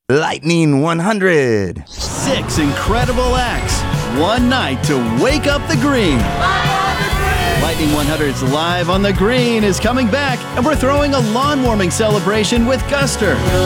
Lightning 100. 6 incredible acts, one night to wake up the green. Lightning 100's Live on the Green is coming back, and we're throwing a lawn warming celebration with Guster.